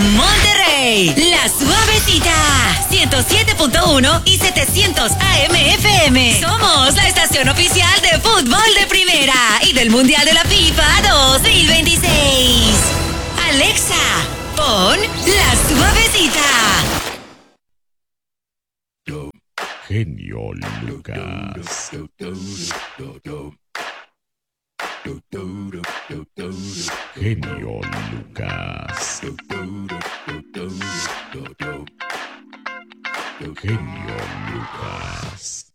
Monterrey, La Suavecita, 107.1 y 700 AM FM. Somos la estación oficial de fútbol de primera y del Mundial de la FIFA 2026. Alexa, pon La Suavecita. Genio Lucas. Genio Lucas. Genio Lucas.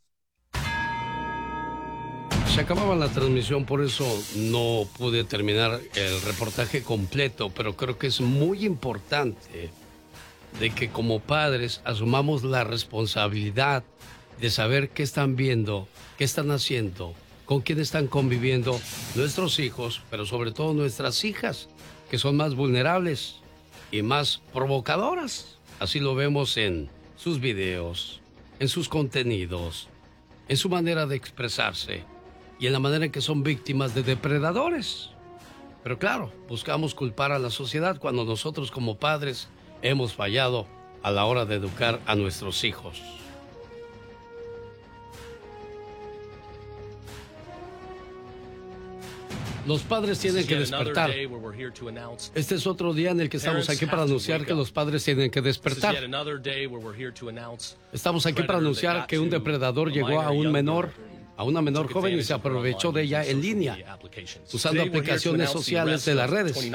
Se acababa la transmisión, por eso no pude terminar el reportaje completo, pero creo que es muy importante de que como padres asumamos la responsabilidad de saber qué están viendo, qué están haciendo, con quién están conviviendo nuestros hijos, pero sobre todo nuestras hijas, que son más vulnerables y más provocadoras. Así lo vemos en sus videos, en sus contenidos, en su manera de expresarse y en la manera en que son víctimas de depredadores. Pero claro, buscamos culpar a la sociedad cuando nosotros como padres hemos fallado a la hora de educar a nuestros hijos. Los padres tienen que despertar. Este es otro día en el que estamos aquí para anunciar que los padres tienen que despertar. Estamos aquí para anunciar que un depredador llegó a una menor joven y se aprovechó de ella en línea, usando aplicaciones sociales de las redes.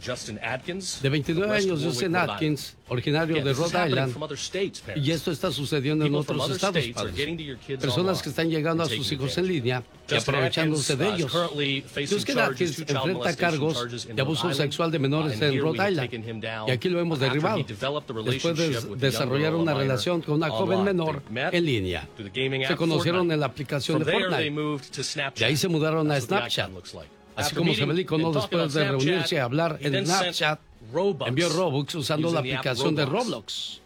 De 29 años, Justin Atkins, originario de Rhode Island, y esto está sucediendo en otros estados, padres. Personas que están llegando a sus hijos en línea y aprovechándose de ellos. Justin Atkins enfrenta cargos de abuso sexual de menores en Rhode Island, y aquí lo hemos derribado, después de desarrollar una relación con una joven menor en línea. Se conocieron en la aplicación de Fortnite. De ahí se mudaron a Snapchat. Así como se ve el icono después de reunirse y hablar en Snapchat, envió Robux usando la aplicación de Roblox.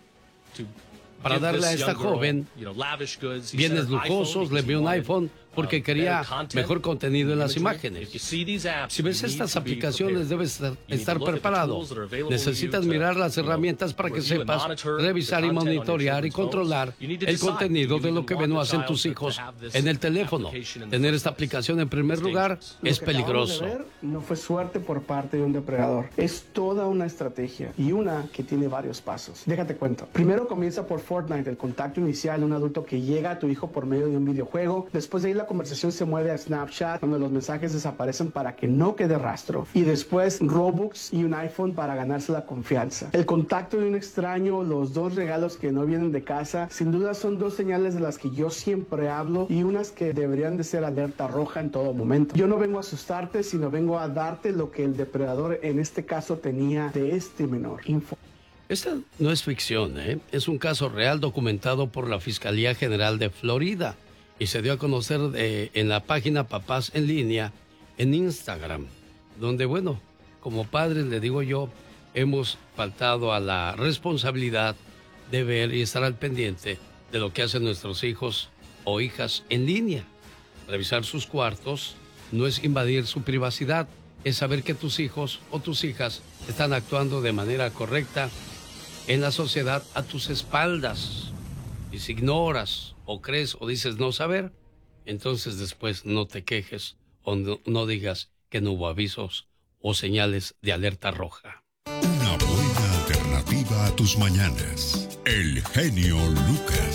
Para darle a esta joven bienes lujosos, le envió un iPhone porque quería mejor contenido en las imágenes. Si ves estas aplicaciones, debes estar preparado. Necesitas mirar las herramientas para que sepas revisar y monitorear y controlar el contenido de lo que ven o hacen tus hijos en el teléfono. Tener esta aplicación en primer lugar es peligroso. No fue suerte por parte de un depredador. Es toda una estrategia y una que tiene varios pasos. Déjate cuento. Primero comienza por Fortnite, el contacto inicial de un adulto que llega a tu hijo por medio de un videojuego. Después de ahí la conversación se mueve a Snapchat, donde los mensajes desaparecen para que no quede rastro. Y después Robux y un iPhone para ganarse la confianza. El contacto de un extraño, los dos regalos que no vienen de casa, sin duda son dos señales de las que yo siempre hablo y unas que deberían de ser alerta roja en todo momento. Yo no vengo a asustarte, sino vengo a darte lo que el depredador en este caso tenía de este menor. Esta no es ficción, es un caso real documentado por la Fiscalía General de Florida y se dio a conocer en la página Papás en Línea en Instagram, donde, bueno, como padres, le digo yo, hemos faltado a la responsabilidad de ver y estar al pendiente de lo que hacen nuestros hijos o hijas en línea. Revisar sus cuartos no es invadir su privacidad, es saber que tus hijos o tus hijas están actuando de manera correcta en la sociedad a tus espaldas. Y si ignoras o crees o dices no saber, entonces después no te quejes o no digas que no hubo avisos o señales de alerta roja. Una buena alternativa a tus mañanas. El genio Lucas.